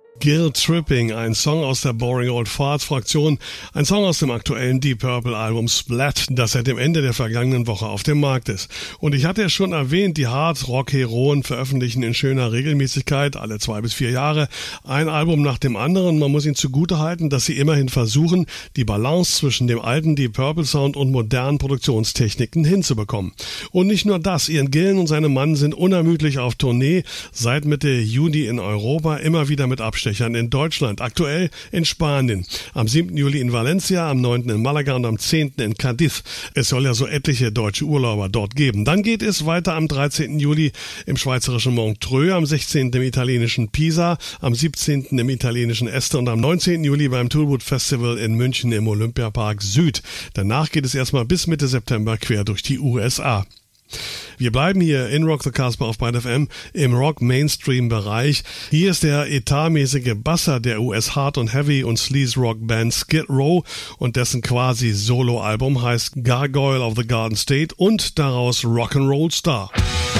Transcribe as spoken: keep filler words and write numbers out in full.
Guilt Tripping, ein Song aus der Boring Old Farts Fraktion, ein Song aus dem aktuellen Deep Purple Album Splat, das seit dem Ende der vergangenen Woche auf dem Markt ist. Und ich hatte ja schon erwähnt, die Hard-Rock-Heroen veröffentlichen in schöner Regelmäßigkeit, alle zwei bis vier Jahre, ein Album nach dem anderen. Man muss ihnen zugutehalten, dass sie immerhin versuchen, die Balance zwischen dem alten Deep Purple Sound und modernen Produktionstechniken hinzubekommen. Und nicht nur das, Ian Gillan und seine Mann sind unermüdlich auf Tournee, seit Mitte Juni in Europa, immer wieder mit Abständen in Deutschland, aktuell in Spanien. Am siebten Juli in Valencia, am neunten in Malaga und am zehnten in Cadiz. Es soll ja so etliche deutsche Urlauber dort geben. Dann geht es weiter am dreizehnten Juli im schweizerischen Montreux, am sechzehnten im italienischen Pisa, am siebzehnten im italienischen Este und am neunzehnten Juli beim Toolwood Festival in München im Olympiapark Süd. Danach geht es erstmal bis Mitte September quer durch die U S A. Wir bleiben hier in Rock the Casbah auf Byte F M im Rock-Mainstream-Bereich. Hier ist der etatmäßige Basser der U S Hard- und Heavy- und Sleaze-Rock-Band Skid Row und dessen quasi Solo-Album heißt Gargoyle of the Garden State und daraus Rock'n'Roll Star.